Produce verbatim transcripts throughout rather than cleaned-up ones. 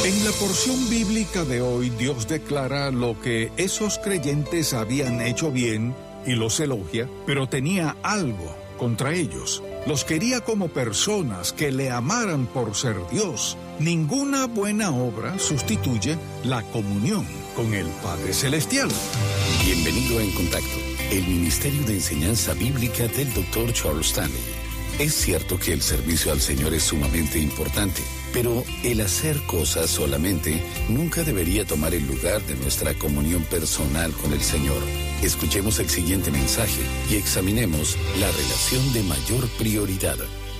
En la porción bíblica de hoy, Dios declara lo que esos creyentes habían hecho bien y los elogia, pero tenía algo contra ellos. Los quería como personas que le amaran por ser Dios. Ninguna buena obra sustituye la comunión con el Padre Celestial. Bienvenido a En Contacto, el Ministerio de Enseñanza Bíblica del doctor Charles Stanley. Es cierto que el servicio al Señor es sumamente importante, pero el hacer cosas solamente nunca debería tomar el lugar de nuestra comunión personal con el Señor. Escuchemos el siguiente mensaje y examinemos la relación de mayor prioridad.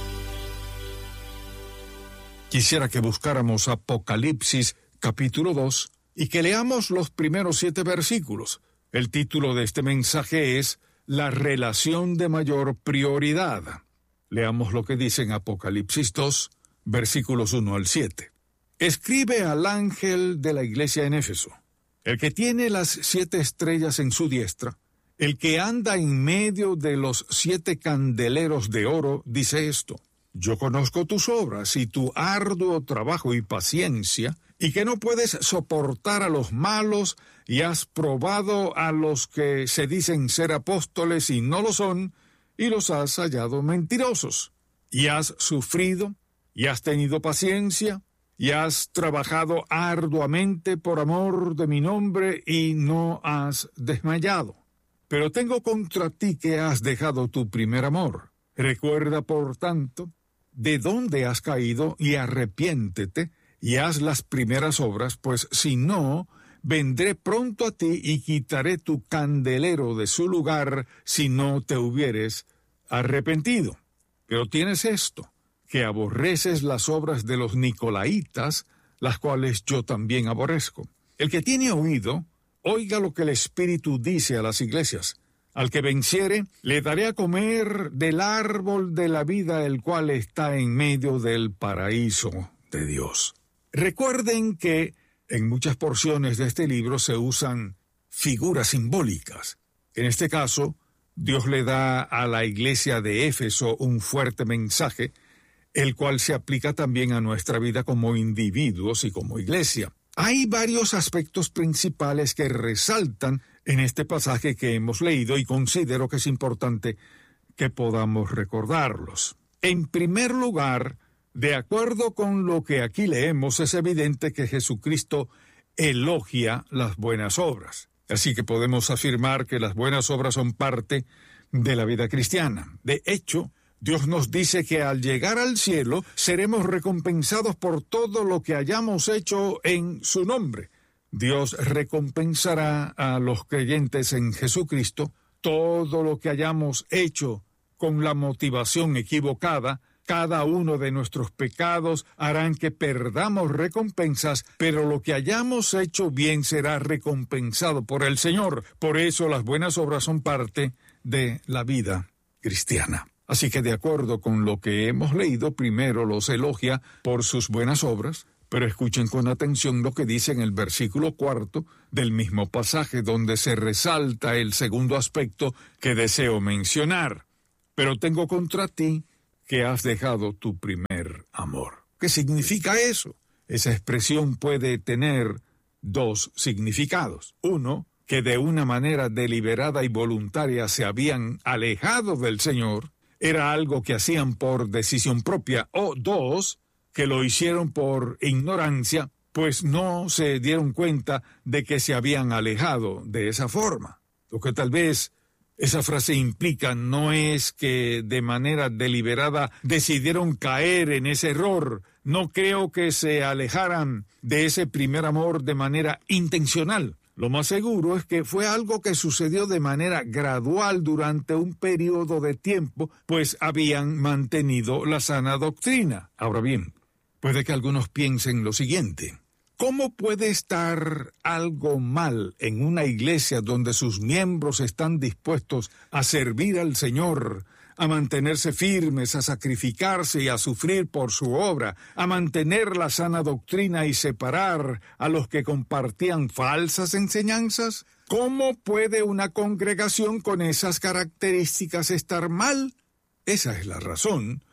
Quisiera que buscáramos Apocalipsis capítulo dos y que leamos los primeros siete versículos. El título de este mensaje es La relación de mayor prioridad. Leamos lo que dice en Apocalipsis dos, versículos uno al siete. Escribe al ángel de la iglesia en Éfeso, el que tiene las siete estrellas en su diestra, el que anda en medio de los siete candeleros de oro, dice esto: Yo conozco tus obras y tu arduo trabajo y paciencia, y que no puedes soportar a los malos, y has probado a los que se dicen ser apóstoles y no lo son, y los has hallado mentirosos. Y has sufrido, y has tenido paciencia, y has trabajado arduamente por amor de mi nombre, y no has desmayado. Pero tengo contra ti que has dejado tu primer amor. Recuerda, por tanto, de dónde has caído, y arrepiéntete, y haz las primeras obras, pues si no, vendré pronto a ti y quitaré tu candelero de su lugar si no te hubieres arrepentido. Pero tienes esto, que aborreces las obras de los nicolaitas, las cuales yo también aborrezco. El que tiene oído, oiga lo que el Espíritu dice a las iglesias. Al que venciere, le daré a comer del árbol de la vida, el cual está en medio del paraíso de Dios. Recuerden que en muchas porciones de este libro se usan figuras simbólicas. En este caso, Dios le da a la iglesia de Éfeso un fuerte mensaje, el cual se aplica también a nuestra vida como individuos y como iglesia. Hay varios aspectos principales que resaltan en este pasaje que hemos leído y considero que es importante que podamos recordarlos. En primer lugar, de acuerdo con lo que aquí leemos, es evidente que Jesucristo elogia las buenas obras. Así que podemos afirmar que las buenas obras son parte de la vida cristiana. De hecho, Dios nos dice que al llegar al cielo seremos recompensados por todo lo que hayamos hecho en su nombre. Dios recompensará a los creyentes en Jesucristo todo lo que hayamos hecho con la motivación equivocada. Cada uno de nuestros pecados harán que perdamos recompensas, pero lo que hayamos hecho bien será recompensado por el Señor. Por eso las buenas obras son parte de la vida cristiana. Así que de acuerdo con lo que hemos leído, primero los elogia por sus buenas obras, pero escuchen con atención lo que dice en el versículo cuarto del mismo pasaje, donde se resalta el segundo aspecto que deseo mencionar. Pero tengo contra ti que has dejado tu primer amor. ¿Qué significa eso? Esa expresión puede tener dos significados. Uno, que de una manera deliberada y voluntaria se habían alejado del Señor, era algo que hacían por decisión propia. O dos, que lo hicieron por ignorancia, pues no se dieron cuenta de que se habían alejado de esa forma. Lo que tal vez esa frase implica no es que de manera deliberada decidieron caer en ese error. No creo que se alejaran de ese primer amor de manera intencional. Lo más seguro es que fue algo que sucedió de manera gradual durante un periodo de tiempo, pues habían mantenido la sana doctrina. Ahora bien, puede que algunos piensen lo siguiente: ¿cómo puede estar algo mal en una iglesia donde sus miembros están dispuestos a servir al Señor, a mantenerse firmes, a sacrificarse y a sufrir por su obra, a mantener la sana doctrina y separar a los que compartían falsas enseñanzas? ¿Cómo puede una congregación con esas características estar mal? Esa es la razón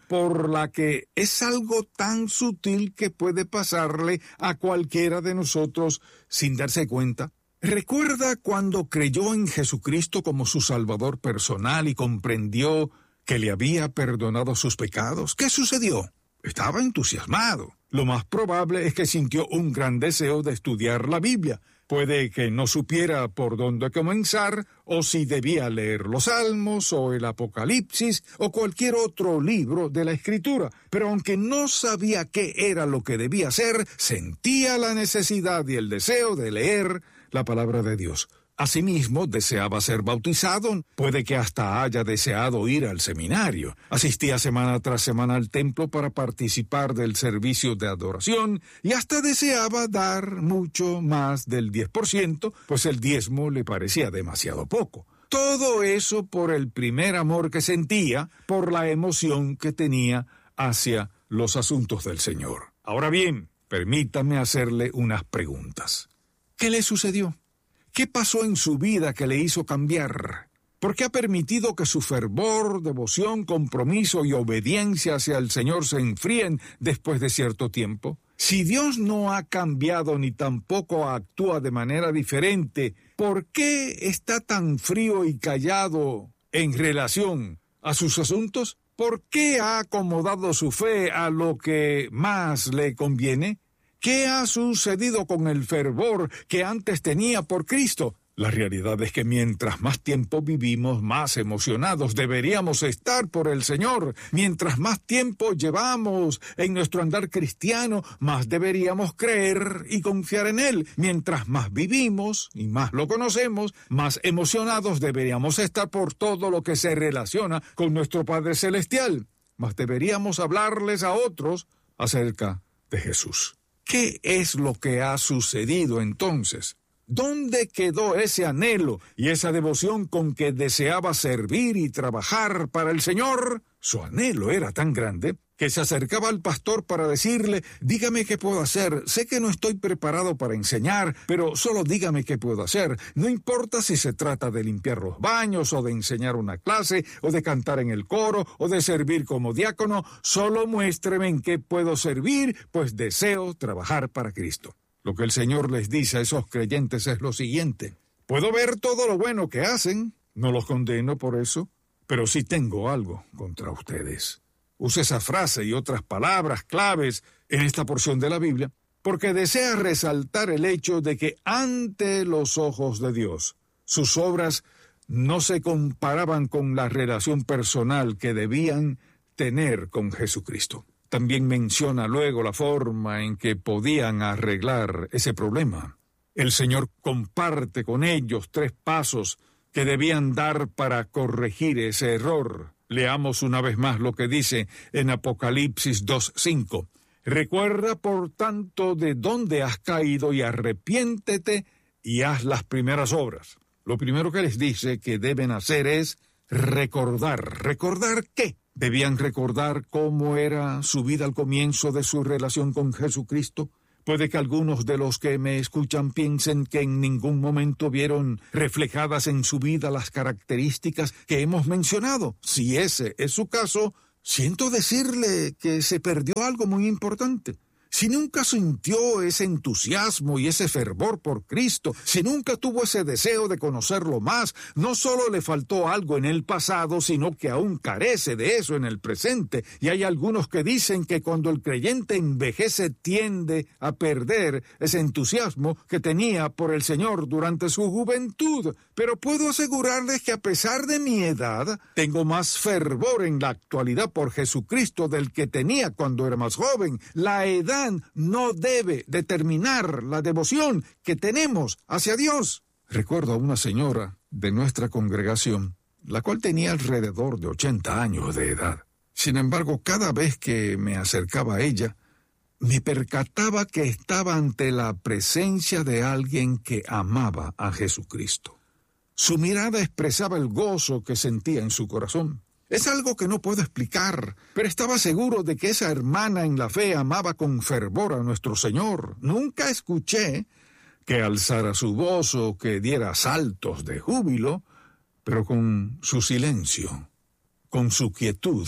por la que es algo tan sutil que puede pasarle a cualquiera de nosotros sin darse cuenta. ¿Recuerda cuando creyó en Jesucristo como su Salvador personal y comprendió que le había perdonado sus pecados? ¿Qué sucedió? Estaba entusiasmado. Lo más probable es que sintió un gran deseo de estudiar la Biblia. Puede que no supiera por dónde comenzar, o si debía leer los Salmos, o el Apocalipsis, o cualquier otro libro de la Escritura. Pero aunque no sabía qué era lo que debía hacer, sentía la necesidad y el deseo de leer la palabra de Dios. Asimismo, deseaba ser bautizado, puede que hasta haya deseado ir al seminario. Asistía semana tras semana al templo para participar del servicio de adoración y hasta deseaba dar mucho más del diez por ciento, pues el diezmo le parecía demasiado poco. Todo eso por el primer amor que sentía, por la emoción que tenía hacia los asuntos del Señor. Ahora bien, permítame hacerle unas preguntas. ¿Qué le sucedió? ¿Qué pasó en su vida que le hizo cambiar? ¿Por qué ha permitido que su fervor, devoción, compromiso y obediencia hacia el Señor se enfríen después de cierto tiempo? Si Dios no ha cambiado ni tampoco actúa de manera diferente, ¿por qué está tan frío y callado en relación a sus asuntos? ¿Por qué ha acomodado su fe a lo que más le conviene? ¿Qué ha sucedido con el fervor que antes tenía por Cristo? La realidad es que mientras más tiempo vivimos, más emocionados deberíamos estar por el Señor. Mientras más tiempo llevamos en nuestro andar cristiano, más deberíamos creer y confiar en Él. Mientras más vivimos y más lo conocemos, más emocionados deberíamos estar por todo lo que se relaciona con nuestro Padre Celestial. Más deberíamos hablarles a otros acerca de Jesús. ¿Qué es lo que ha sucedido entonces? ¿Dónde quedó ese anhelo y esa devoción con que deseaba servir y trabajar para el Señor? Su anhelo era tan grande que se acercaba al pastor para decirle: dígame qué puedo hacer, sé que no estoy preparado para enseñar, pero solo dígame qué puedo hacer. No importa si se trata de limpiar los baños, o de enseñar una clase, o de cantar en el coro, o de servir como diácono, solo muéstreme en qué puedo servir, pues deseo trabajar para Cristo. Lo que el Señor les dice a esos creyentes es lo siguiente: puedo ver todo lo bueno que hacen, no los condeno por eso, pero sí tengo algo contra ustedes. Use esa frase y otras palabras claves en esta porción de la Biblia, porque desea resaltar el hecho de que ante los ojos de Dios, sus obras no se comparaban con la relación personal que debían tener con Jesucristo. También menciona luego la forma en que podían arreglar ese problema. El Señor comparte con ellos tres pasos que debían dar para corregir ese error. Leamos una vez más lo que dice en Apocalipsis dos cinco. Recuerda, por tanto, de dónde has caído y arrepiéntete y haz las primeras obras. Lo primero que les dice que deben hacer es recordar. ¿Recordar qué? Debían recordar cómo era su vida al comienzo de su relación con Jesucristo. Puede que algunos de los que me escuchan piensen que en ningún momento vieron reflejadas en su vida las características que hemos mencionado. Si ese es su caso, siento decirle que se perdió algo muy importante. Si nunca sintió ese entusiasmo y ese fervor por Cristo, si nunca tuvo ese deseo de conocerlo más, no solo le faltó algo en el pasado, sino que aún carece de eso en el presente. Y hay algunos que dicen que cuando el creyente envejece tiende a perder ese entusiasmo que tenía por el Señor durante su juventud. Pero puedo asegurarles que a pesar de mi edad, tengo más fervor en la actualidad por Jesucristo del que tenía cuando era más joven. La edad no debe determinar la devoción que tenemos hacia Dios. Recuerdo a una señora de nuestra congregación, la cual tenía alrededor de ochenta años de edad. Sin embargo, cada vez que me acercaba a ella, me percataba que estaba ante la presencia de alguien que amaba a Jesucristo. Su mirada expresaba el gozo que sentía en su corazón. Es algo que no puedo explicar, pero estaba seguro de que esa hermana en la fe amaba con fervor a nuestro Señor. Nunca escuché que alzara su voz o que diera saltos de júbilo, pero con su silencio, con su quietud,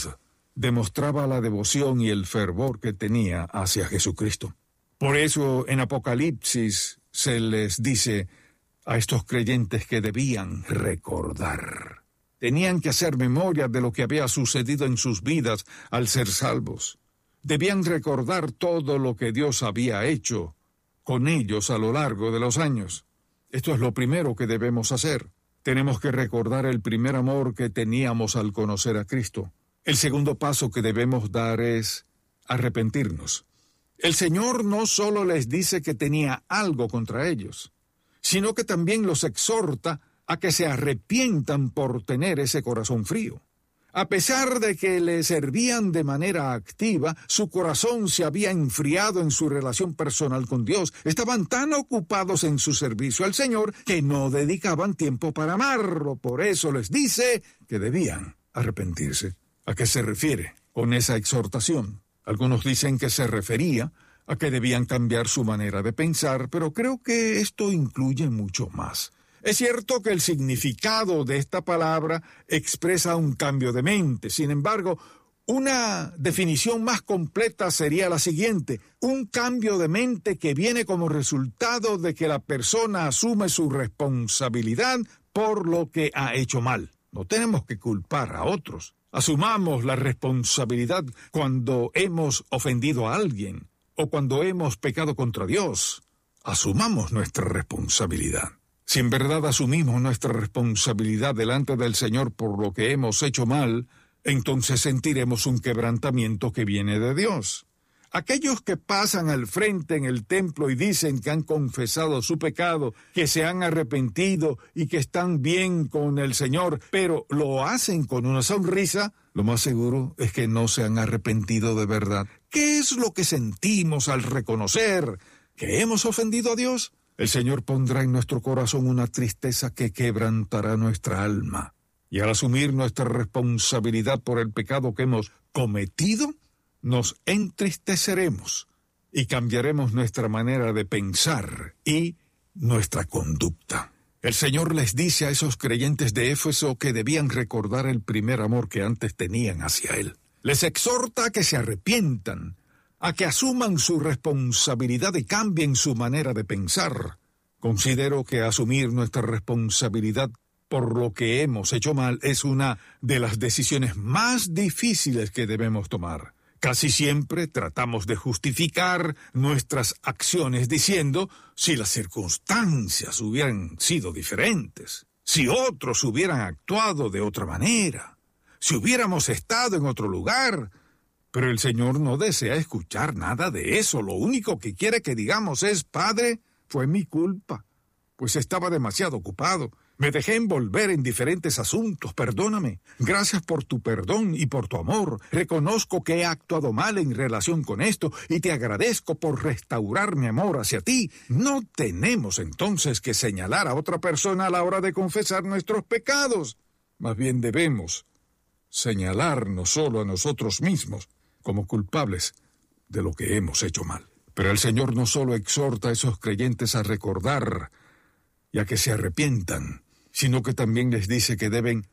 demostraba la devoción y el fervor que tenía hacia Jesucristo. Por eso en Apocalipsis se les dice a estos creyentes que debían recordar. Tenían que hacer memoria de lo que había sucedido en sus vidas al ser salvos. Debían recordar todo lo que Dios había hecho con ellos a lo largo de los años. Esto es lo primero que debemos hacer. Tenemos que recordar el primer amor que teníamos al conocer a Cristo. El segundo paso que debemos dar es arrepentirnos. El Señor no solo les dice que tenía algo contra ellos, sino que también los exhorta a que se arrepientan por tener ese corazón frío. A pesar de que le servían de manera activa, su corazón se había enfriado en su relación personal con Dios. Estaban tan ocupados en su servicio al Señor que no dedicaban tiempo para amarlo. Por eso les dice que debían arrepentirse. ¿A qué se refiere con esa exhortación? Algunos dicen que se refería a que debían cambiar su manera de pensar, pero creo que esto incluye mucho más. Es cierto que el significado de esta palabra expresa un cambio de mente. Sin embargo, una definición más completa sería la siguiente: un cambio de mente que viene como resultado de que la persona asume su responsabilidad por lo que ha hecho mal. No tenemos que culpar a otros. Asumamos la responsabilidad cuando hemos ofendido a alguien o cuando hemos pecado contra Dios. Asumamos nuestra responsabilidad. Si en verdad asumimos nuestra responsabilidad delante del Señor por lo que hemos hecho mal, entonces sentiremos un quebrantamiento que viene de Dios. Aquellos que pasan al frente en el templo y dicen que han confesado su pecado, que se han arrepentido y que están bien con el Señor, pero lo hacen con una sonrisa, lo más seguro es que no se han arrepentido de verdad. ¿Qué es lo que sentimos al reconocer que hemos ofendido a Dios? El Señor pondrá en nuestro corazón una tristeza que quebrantará nuestra alma. Y al asumir nuestra responsabilidad por el pecado que hemos cometido, nos entristeceremos y cambiaremos nuestra manera de pensar y nuestra conducta. El Señor les dice a esos creyentes de Éfeso que debían recordar el primer amor que antes tenían hacia Él. Les exhorta a que se arrepientan, a que asuman su responsabilidad y cambien su manera de pensar. Considero que asumir nuestra responsabilidad por lo que hemos hecho mal es una de las decisiones más difíciles que debemos tomar. Casi siempre tratamos de justificar nuestras acciones diciendo si las circunstancias hubieran sido diferentes, si otros hubieran actuado de otra manera, si hubiéramos estado en otro lugar. Pero el Señor no desea escuchar nada de eso. Lo único que quiere que digamos es: Padre, fue mi culpa, pues estaba demasiado ocupado. Me dejé envolver en diferentes asuntos, perdóname. Gracias por tu perdón y por tu amor. Reconozco que he actuado mal en relación con esto y te agradezco por restaurar mi amor hacia ti. No tenemos entonces que señalar a otra persona a la hora de confesar nuestros pecados. Más bien debemos señalarnos solo a nosotros mismos como culpables de lo que hemos hecho mal. Pero el Señor no solo exhorta a esos creyentes a recordar y a que se arrepientan, sino que también les dice que deben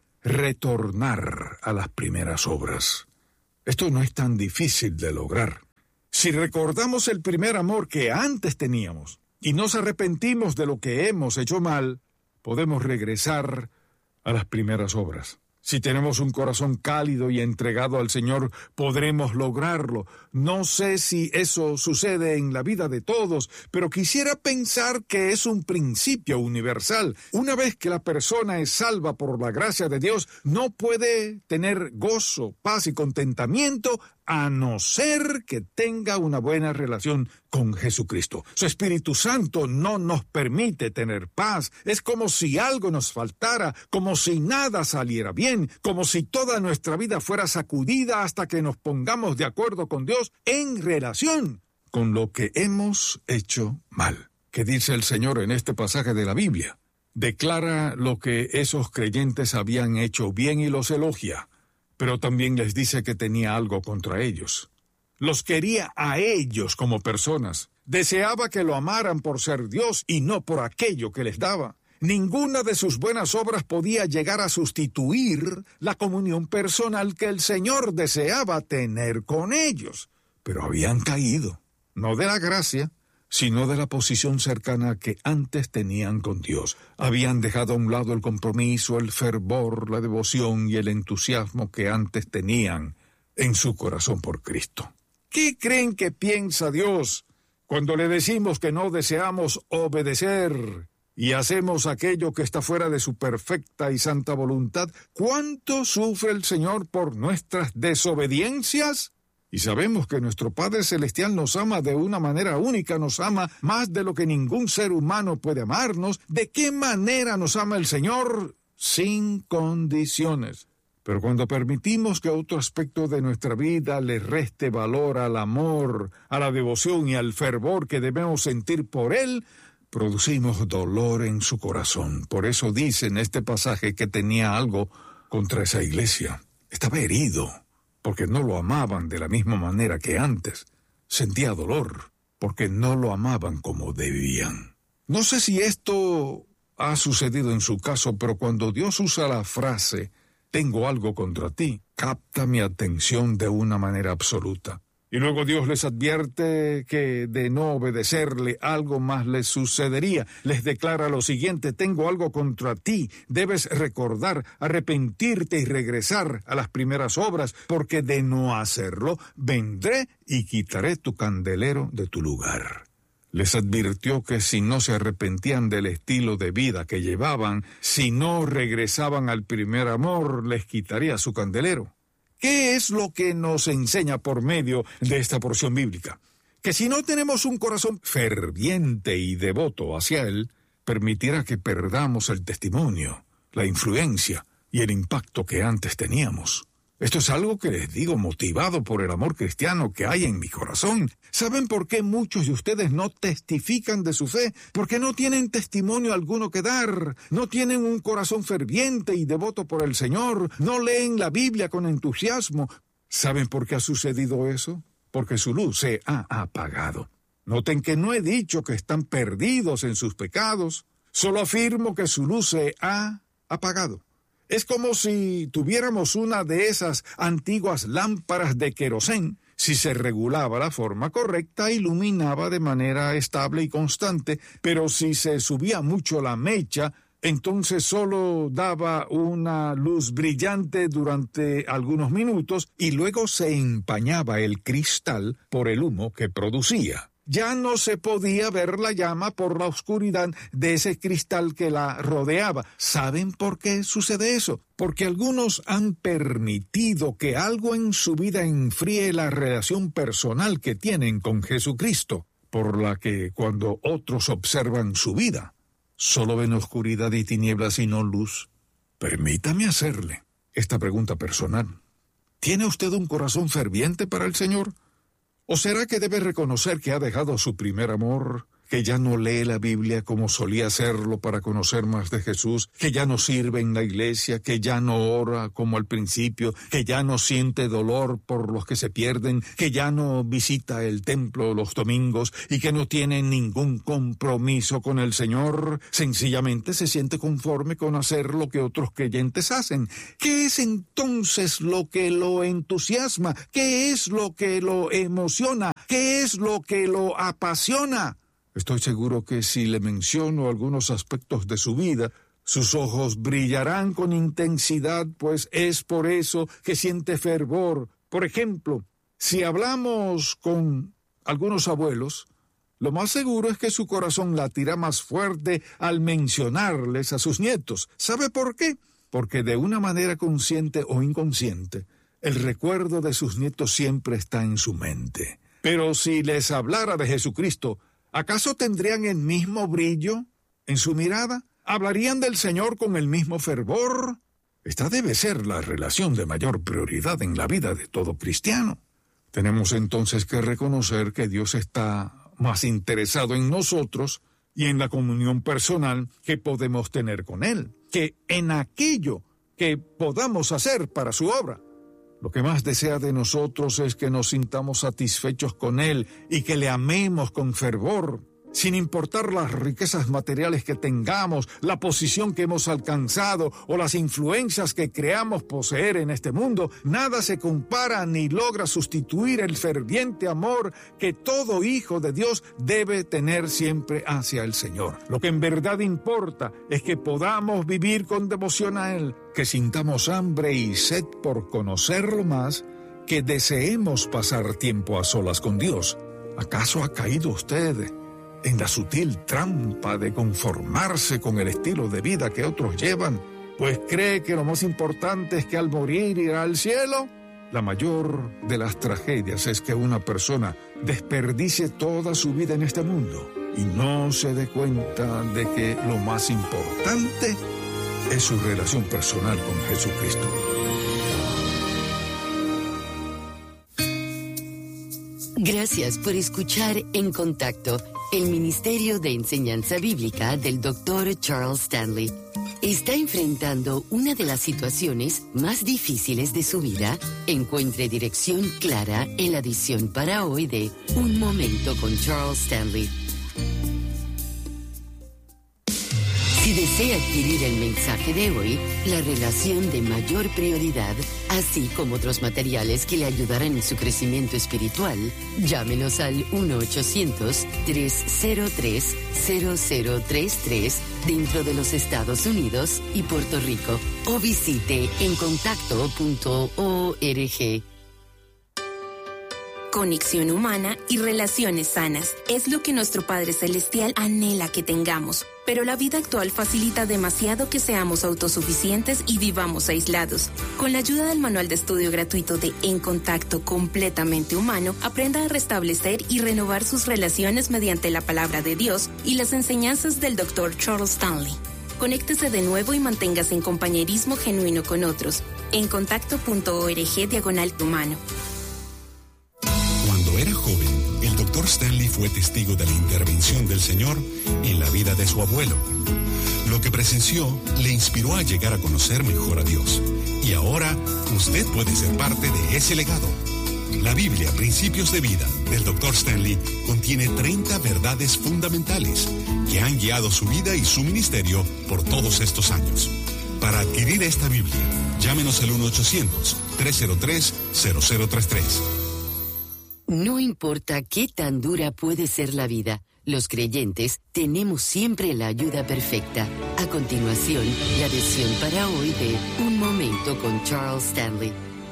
retornar a las primeras obras. Esto no es tan difícil de lograr. Si recordamos el primer amor que antes teníamos y nos arrepentimos de lo que hemos hecho mal, podemos regresar a las primeras obras. Si tenemos un corazón cálido y entregado al Señor, podremos lograrlo. No sé si eso sucede en la vida de todos, pero quisiera pensar que es un principio universal. Una vez que la persona es salva por la gracia de Dios, no puede tener gozo, paz y contentamiento a no ser que tenga una buena relación con Jesucristo. Su Espíritu Santo no nos permite tener paz. Es como si algo nos faltara, como si nada saliera bien, como si toda nuestra vida fuera sacudida hasta que nos pongamos de acuerdo con Dios en relación con lo que hemos hecho mal. ¿Qué dice el Señor en este pasaje de la Biblia? Declara lo que esos creyentes habían hecho bien y los elogia, pero también les dice que tenía algo contra ellos. Los quería a ellos como personas. Deseaba que lo amaran por ser Dios y no por aquello que les daba. Ninguna de sus buenas obras podía llegar a sustituir la comunión personal que el Señor deseaba tener con ellos. Pero habían caído, no de la gracia, sino de la posición cercana que antes tenían con Dios. Habían dejado a un lado el compromiso, el fervor, la devoción y el entusiasmo que antes tenían en su corazón por Cristo. ¿Qué creen que piensa Dios cuando le decimos que no deseamos obedecer y hacemos aquello que está fuera de su perfecta y santa voluntad? ¿Cuánto sufre el Señor por nuestras desobediencias? Y sabemos que nuestro Padre Celestial nos ama de una manera única, nos ama más de lo que ningún ser humano puede amarnos. ¿De qué manera nos ama el Señor? Sin condiciones. Pero cuando permitimos que otro aspecto de nuestra vida le reste valor al amor, a la devoción y al fervor que debemos sentir por Él, producimos dolor en su corazón. Por eso dice en este pasaje que tenía algo contra esa iglesia. Estaba herido, porque no lo amaban de la misma manera que antes. Sentía dolor, porque no lo amaban como debían. No sé si esto ha sucedido en su caso, pero cuando Dios usa la frase «tengo algo contra ti», capta mi atención de una manera absoluta. Y luego Dios les advierte que de no obedecerle algo más les sucedería. Les declara lo siguiente: tengo algo contra ti, debes recordar, arrepentirte y regresar a las primeras obras, porque de no hacerlo, vendré y quitaré tu candelero de tu lugar. Les advirtió que si no se arrepentían del estilo de vida que llevaban, si no regresaban al primer amor, les quitaría su candelero. ¿Qué es lo que nos enseña por medio de esta porción bíblica? Que si no tenemos un corazón ferviente y devoto hacia Él, permitirá que perdamos el testimonio, la influencia y el impacto que antes teníamos. Esto es algo que les digo motivado por el amor cristiano que hay en mi corazón. ¿Saben por qué muchos de ustedes no testifican de su fe? Porque no tienen testimonio alguno que dar, no tienen un corazón ferviente y devoto por el Señor, no leen la Biblia con entusiasmo. ¿Saben por qué ha sucedido eso? Porque su luz se ha apagado. Noten que no he dicho que están perdidos en sus pecados, solo afirmo que su luz se ha apagado. Es como si tuviéramos una de esas antiguas lámparas de querosén. Si se regulaba la forma correcta, iluminaba de manera estable y constante, pero si se subía mucho la mecha, entonces solo daba una luz brillante durante algunos minutos y luego se empañaba el cristal por el humo que producía. Ya no se podía ver la llama por la oscuridad de ese cristal que la rodeaba. ¿Saben por qué sucede eso? Porque algunos han permitido que algo en su vida enfríe la relación personal que tienen con Jesucristo, por la que cuando otros observan su vida, solo ven oscuridad y tinieblas y no luz. Permítame hacerle esta pregunta personal. ¿Tiene usted un corazón ferviente para el Señor? ¿O será que debe reconocer que ha dejado su primer amor, que ya no lee la Biblia como solía hacerlo para conocer más de Jesús, que ya no sirve en la iglesia, que ya no ora como al principio, que ya no siente dolor por los que se pierden, que ya no visita el templo los domingos y que no tiene ningún compromiso con el Señor? Sencillamente se siente conforme con hacer lo que otros creyentes hacen. ¿Qué es entonces lo que lo entusiasma? ¿Qué es lo que lo emociona? ¿Qué es lo que lo apasiona? Estoy seguro que si le menciono algunos aspectos de su vida, sus ojos brillarán con intensidad, pues es por eso que siente fervor. Por ejemplo, si hablamos con algunos abuelos, lo más seguro es que su corazón latirá más fuerte al mencionarles a sus nietos. ¿Sabe por qué? Porque de una manera consciente o inconsciente, el recuerdo de sus nietos siempre está en su mente. Pero si les hablara de Jesucristo, ¿acaso tendrían el mismo brillo en su mirada? ¿Hablarían del Señor con el mismo fervor? Esta debe ser la relación de mayor prioridad en la vida de todo cristiano. Tenemos entonces que reconocer que Dios está más interesado en nosotros y en la comunión personal que podemos tener con Él, que en aquello que podamos hacer para su obra. Lo que más desea de nosotros es que nos sintamos satisfechos con Él y que le amemos con fervor. Sin importar las riquezas materiales que tengamos, la posición que hemos alcanzado o las influencias que creamos poseer en este mundo, nada se compara ni logra sustituir el ferviente amor que todo hijo de Dios debe tener siempre hacia el Señor. Lo que en verdad importa es que podamos vivir con devoción a Él, que sintamos hambre y sed por conocerlo más, que deseemos pasar tiempo a solas con Dios. ¿Acaso ha caído usted en la sutil trampa de conformarse con el estilo de vida que otros llevan, pues cree que lo más importante es que al morir irá al cielo? La mayor de las tragedias es que una persona desperdicie toda su vida en este mundo y no se dé cuenta de que lo más importante es su relación personal con Jesucristo. Gracias por escuchar En Contacto, el Ministerio de Enseñanza Bíblica del doctor Charles Stanley. ¿Está enfrentando una de las situaciones más difíciles de su vida? Encuentre dirección clara en la edición para hoy de Un Momento con Charles Stanley. Si desea adquirir el mensaje de hoy, la relación de mayor prioridad, así como otros materiales que le ayudarán en su crecimiento espiritual, llámenos al uno ochocientos, tres cero tres, cero cero tres tres dentro de los Estados Unidos y Puerto Rico o visite en contacto punto org. Conexión humana y relaciones sanas es lo que nuestro Padre Celestial anhela que tengamos. Pero la vida actual facilita demasiado que seamos autosuficientes y vivamos aislados. Con la ayuda del manual de estudio gratuito de En Contacto completamente humano, aprenda a restablecer y renovar sus relaciones mediante la palabra de Dios y las enseñanzas del doctor Charles Stanley. Conéctese de nuevo y manténgase en compañerismo genuino con otros. En contacto punto org diagonal humano. Cuando era joven, el doctor Stanley fue testigo de la intervención del Señor en la vida de su abuelo. Lo que presenció le inspiró a llegar a conocer mejor a Dios. Y ahora, usted puede ser parte de ese legado. La Biblia, Principios de Vida, del doctor Stanley, contiene treinta verdades fundamentales que han guiado su vida y su ministerio por todos estos años. Para adquirir esta Biblia, llámenos al uno ochocientos, tres cero tres, cero cero tres tres. No importa qué tan dura puede ser la vida, los creyentes tenemos siempre la ayuda perfecta. A continuación, la edición para hoy de Un Momento con Charles Stanley.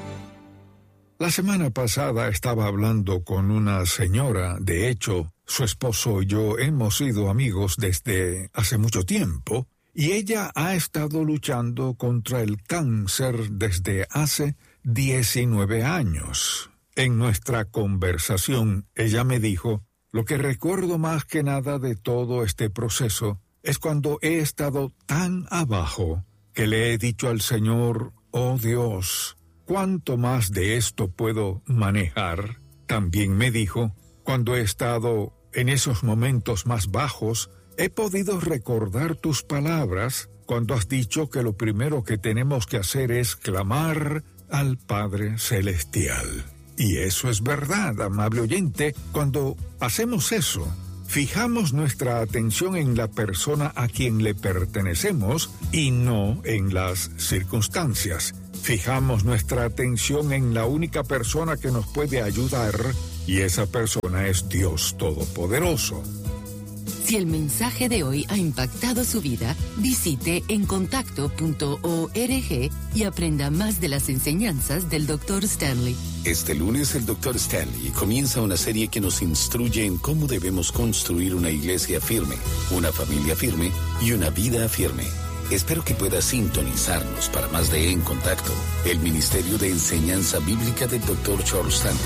La semana pasada estaba hablando con una señora. De hecho, su esposo y yo hemos sido amigos desde hace mucho tiempo, y ella ha estado luchando contra el cáncer desde hace diecinueve años. En nuestra conversación, ella me dijo, lo que recuerdo más que nada de todo este proceso es cuando he estado tan abajo que le he dicho al Señor, oh Dios, ¿cuánto más de esto puedo manejar? También me dijo, cuando he estado en esos momentos más bajos, he podido recordar tus palabras cuando has dicho que lo primero que tenemos que hacer es clamar al Padre Celestial. Y eso es verdad, amable oyente. Cuando hacemos eso, fijamos nuestra atención en la persona a quien le pertenecemos y no en las circunstancias. Fijamos nuestra atención en la única persona que nos puede ayudar, y esa persona es Dios Todopoderoso. Si el mensaje de hoy ha impactado su vida, visite en contacto punto org y aprenda más de las enseñanzas del doctor Stanley. Este lunes el doctor Stanley comienza una serie que nos instruye en cómo debemos construir una iglesia firme, una familia firme y una vida firme. Espero que pueda sintonizarnos para más de En Contacto, el Ministerio de Enseñanza Bíblica del doctor Charles Stanley.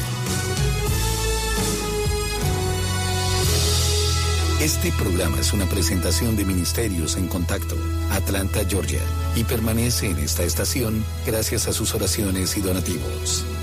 Este programa es una presentación de Ministerios en Contacto, Atlanta, Georgia, y permanece en esta estación gracias a sus oraciones y donativos.